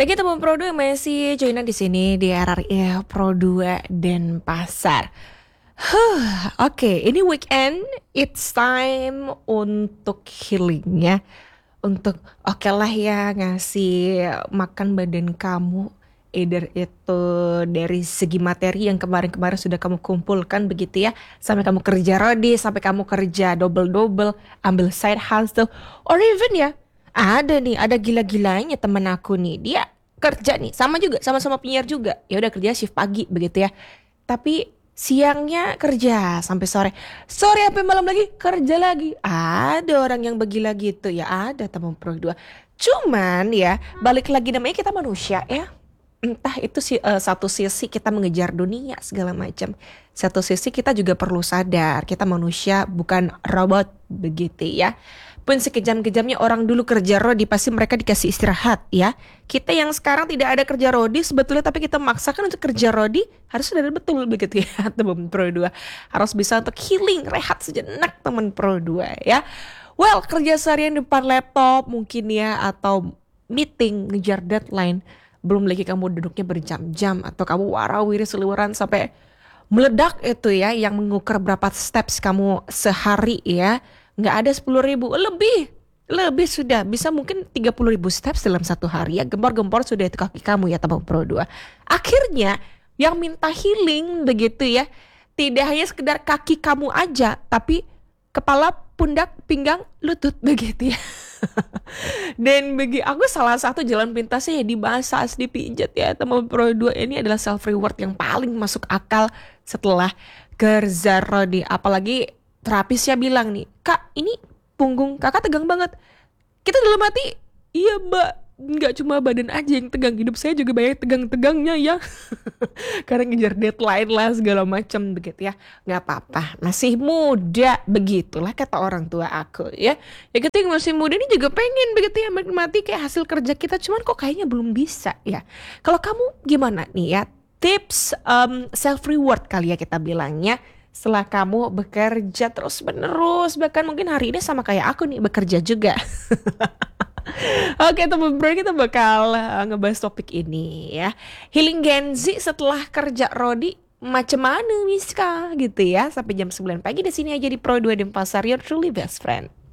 Lagi teman Pro 2 masih joinan di sini di RRI Pro 2 Denpasar. Oke, ini weekend, it's time untuk healing ya. Untuk oke lah ya ngasih makan badan kamu. Either itu dari segi materi yang kemarin-kemarin sudah kamu kumpulkan begitu ya. Sampai kamu kerja rodi, sampai kamu kerja double-double, ambil side hustle. Or even ya, ada gila-gilanya temen aku nih. Dia kerja nih, sama juga, sama-sama penyiar juga. Ya udah kerja shift pagi begitu ya. Tapi siangnya kerja sampai sore. Sore sampai malam lagi kerja lagi. Ada orang yang begila gitu ya, ada teman Pro 2. Cuman ya, balik lagi namanya kita manusia ya. Entah itu satu sisi kita mengejar dunia segala macam. Satu sisi kita juga perlu sadar kita manusia bukan robot begitu ya. Pun sekejam-kejamnya orang dulu kerja rodi pasti mereka dikasih istirahat ya. Kita yang sekarang tidak ada kerja rodi sebetulnya tapi kita memaksakan untuk kerja rodi harus sadar betul begitu ya teman Pro 2. Harus bisa untuk healing, rehat sejenak teman Pro 2 ya. Well, kerja seharian depan laptop mungkin ya atau meeting ngejar deadline. Belum lagi kamu duduknya berjam-jam atau kamu warawiri seliweran sampai meledak itu ya yang mengukur berapa steps kamu sehari ya. Nggak ada 10.000, lebih sudah bisa mungkin 30.000 steps dalam satu hari ya. Gempor-gempor sudah itu kaki kamu ya teman Pro 2. Akhirnya yang minta healing begitu ya, tidak hanya sekedar kaki kamu aja tapi kepala, pundak, pinggang, lutut begitu ya. Dan bagi aku salah satu jalan pintasnya ya dimassage, dipijat ya teman Pro 2. Ini adalah self reward yang paling masuk akal setelah kerja rodi. Apalagi terapisnya bilang nih, "Kak, ini punggung kakak tegang banget." Kita dalam hati, "Iya mbak, nggak cuma badan aja yang tegang, hidup saya juga banyak tegang-tegangnya ya." Karena ngejar deadline lah segala macam begitu ya. Nggak apa-apa, masih muda, begitulah kata orang tua aku ya. Ya kita yang masih muda ini juga pengen begitu ya menikmati kayak hasil kerja kita, cuman kok kayaknya belum bisa ya. Kalau kamu gimana nih ya, tips self reward kali ya kita bilangnya setelah kamu bekerja terus menerus, bahkan mungkin hari ini sama kayak aku nih bekerja juga. Oke teman bro, kita bakal ngebahas topik ini ya. Healing Gen Z setelah kerja rodi macam mana Miska gitu ya. Sampai jam 9 pagi di sini aja di Pro 2 Denpasar, your truly best friend.